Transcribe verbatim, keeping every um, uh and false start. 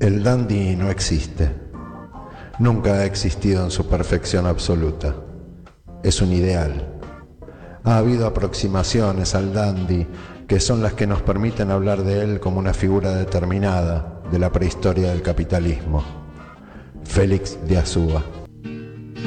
El dandy no existe. Nunca ha existido en su perfección absoluta. Es un ideal. Ha habido aproximaciones al dandy que son las que nos permiten hablar de él como una figura determinada de la prehistoria del capitalismo. Félix de Azúa.